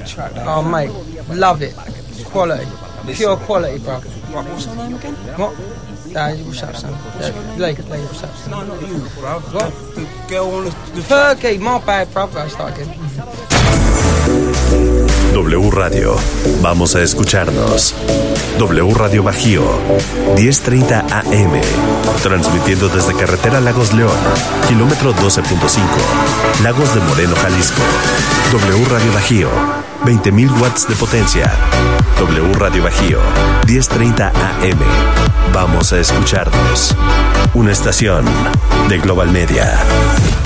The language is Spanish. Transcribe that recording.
track. Oh, mate, love it. Quality. Pure quality, bro. Right, what's her name again? What? What's up, son? Leg, what's up, son? No, not you, bro. What? The girl on the track. Fergie, my bad, brother. I start again. W Radio, vamos a escucharnos. W Radio Bajío, 10:30 AM, transmitiendo desde carretera Lagos León, kilómetro 12.5, Lagos de Moreno, Jalisco. W Radio Bajío, 20,000 watts de potencia. W Radio Bajío, 10:30 AM, vamos a escucharnos. Una estación de Global Media.